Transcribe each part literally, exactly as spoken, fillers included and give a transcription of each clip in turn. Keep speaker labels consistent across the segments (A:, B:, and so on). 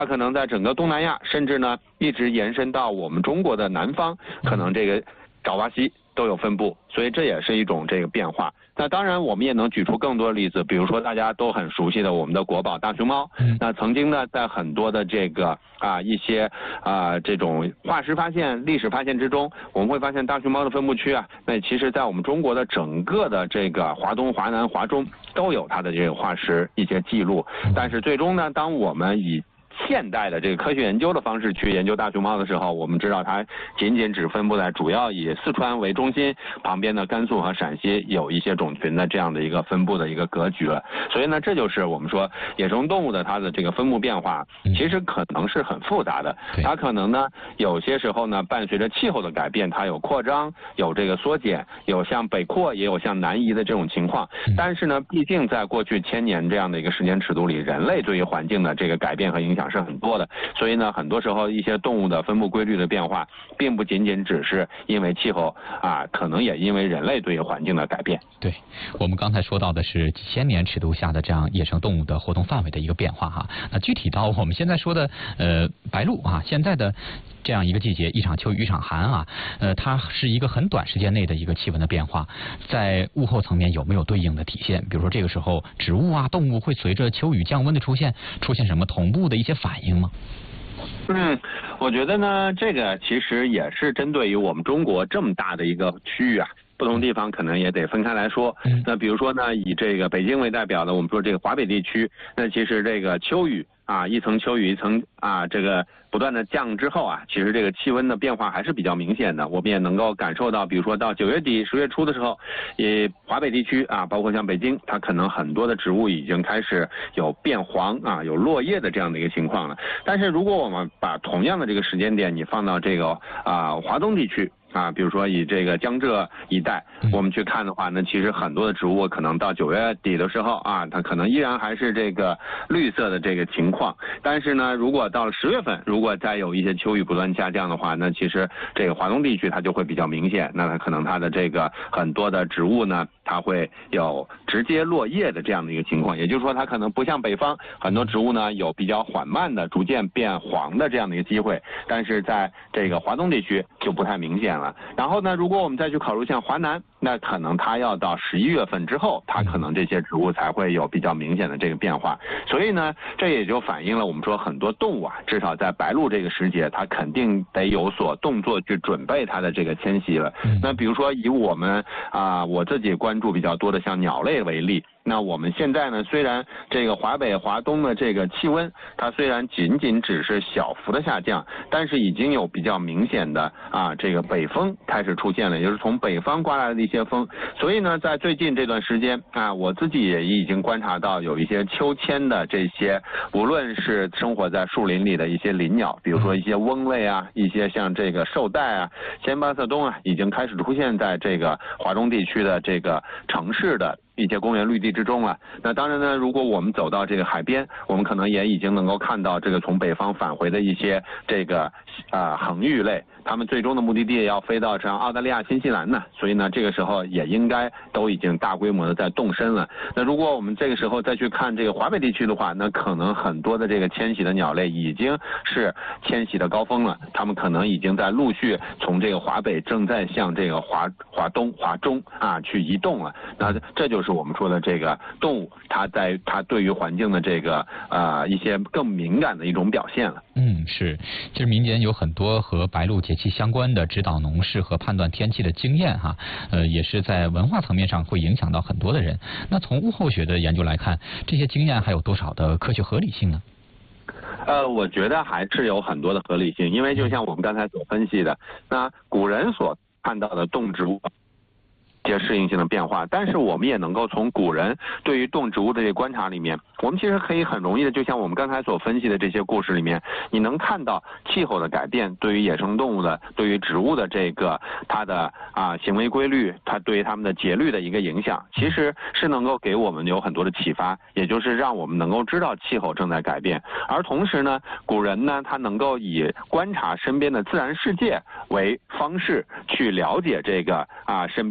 A: 它可能在整个东南亚，甚至呢一直延伸到我们中国的南方，可能这个爪哇蜥都有分布，所以这也是一种这个变化。那当然，我们也能举出更多的例子，比如说大家都很熟悉的我们的国宝大熊猫。那曾经呢，在很多的这个啊一些啊这种化石发现、历史发现之中，我们会发现大熊猫的分布区啊，那其实在我们中国的整个的这个华东、华南、华中都有它的这个化石一些记录。但是最终呢，当我们以现代的这个科学研究的方式去研究大熊猫的时候，我们知道它仅仅只分布在主要以四川为中心，旁边的甘肃和陕西有一些种群的这样的一个分布的一个格局了。所以呢，这就是我们说野生动物的它的这个分布变化，其实可能是很复杂的。它可能呢，有些时候呢，伴随着气候的改变，它有扩张，有这个缩减，有像北扩，也有像南移的这种情况。但是呢，毕竟在过去千年这样的一个时间尺度里，人类对于环境的这个改变和影响是很多的，所以呢，很多时候一些动物的分布规律的变化，并不仅仅只是因为气候啊，可能也因为人类对于环境的改变。
B: 对，我们刚才说到的是几千年尺度下的这样野生动物的活动范围的一个变化哈。那具体到我们现在说的呃白鹭啊，现在的这样一个季节，一场秋雨一场寒啊，呃，它是一个很短时间内的一个气温的变化，在物候层面有没有对应的体现？比如说这个时候植物啊、动物会随着秋雨降温的出现，出现什么同步的一些反应吗？
A: 嗯，我觉得呢，这个其实也是针对于我们中国这么大的一个区域啊。不同地方可能也得分开来说。那比如说呢，以这个北京为代表的，我们说这个华北地区，那其实这个秋雨啊，一层秋雨一层啊，这个不断的降之后啊，其实这个气温的变化还是比较明显的。我们也能够感受到，比如说到九月底十月初的时候，也华北地区啊，包括像北京，它可能很多的植物已经开始有变黄啊，有落叶的这样的一个情况了。但是如果我们把同样的这个时间点，你放到这个啊华东地区。啊，比如说以这个江浙一带，我们去看的话呢，其实很多的植物可能到九月底的时候啊，它可能依然还是这个绿色的这个情况。但是呢，如果到了十月份，如果再有一些秋雨不断下降的话，那其实这个华东地区它就会比较明显。那它可能它的这个很多的植物呢，它会有直接落叶的这样的一个情况。也就是说，它可能不像北方很多植物呢有比较缓慢的逐渐变黄的这样的一个机会，但是在这个华东地区就不太明显了。然后呢，如果我们再去考虑像华南，那可能它要到十一月份之后，它可能这些植物才会有比较明显的这个变化。所以呢，这也就反映了我们说很多动物啊，至少在白露这个时节，它肯定得有所动作去准备它的这个迁徙了。那比如说以我们啊、呃、我自己关注比较多的像鸟类为例。那我们现在呢，虽然这个华北、华东的这个气温，它虽然仅仅只是小幅的下降，但是已经有比较明显的啊，这个北风开始出现了，也就是从北方刮来的一些风。所以呢，在最近这段时间啊，我自己也已经观察到有一些秋迁的这些，无论是生活在树林里的一些林鸟，比如说一些翁类啊，一些像这个绶带啊、仙巴色冬啊，已经开始出现在这个华中地区的这个城市的一些公园绿地之中了。那当然呢，如果我们走到这个海边，我们可能也已经能够看到这个从北方返回的一些这个啊、呃、恒玉类，他们最终的目的地要飞到像澳大利亚、新西兰呢，所以呢，这个时候也应该都已经大规模的在动身了。那如果我们这个时候再去看这个华北地区的话，那可能很多的这个迁徙的鸟类已经是迁徙的高峰了，他们可能已经在陆续从这个华北正在向这个华华东、华中啊去移动了。那这就是我们说的这个动物，它在它对于环境的这个呃一些更敏感的一种表现了。
B: 嗯，是，其实民间有很多和白露节气相关的指导农事和判断天气的经验哈，呃，也是在文化层面上会影响到很多的人。那从物候学的研究来看，这些经验还有多少的科学合理性呢？
A: 呃，我觉得还是有很多的合理性，因为就像我们刚才所分析的，那古人所看到的动植物一些适应性的变化，但是我们也能够从古人对于动植物的这个观察里面，我们其实可以很容易的，就像我们刚才所分析的这些故事里面，你能看到气候的改变对于野生动物的、对于植物的这个它的啊行为规律，它对于它们的节律的一个影响，其实是能够给我们有很多的启发，也就是让我们能够知道气候正在改变。而同时呢，古人呢，他能够以观察身边的自然世界为方式去了解这个啊身边的这个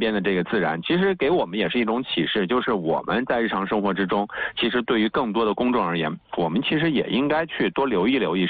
A: 自然，其实给我们也是一种启示，就是我们在日常生活之中，其实对于更多的公众而言，我们其实也应该去多留意留意。